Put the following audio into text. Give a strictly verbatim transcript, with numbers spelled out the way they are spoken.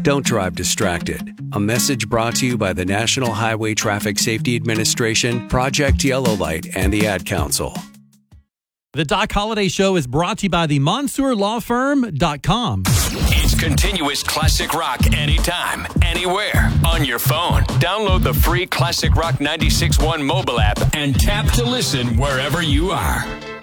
Don't drive distracted. A message brought to you by the National Highway Traffic Safety Administration, Project Yellow Light, and the Ad Council. The Doc Holliday Show is brought to you by the Monsoor Law Firm dot com. It's continuous classic rock anytime, anywhere, on your phone. Download the free Classic Rock ninety-six point one mobile app and tap to listen wherever you are.